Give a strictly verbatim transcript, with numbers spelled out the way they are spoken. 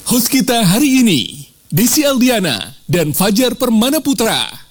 Host kita hari ini, Desi Aldiana dan Fajar Permana Putra.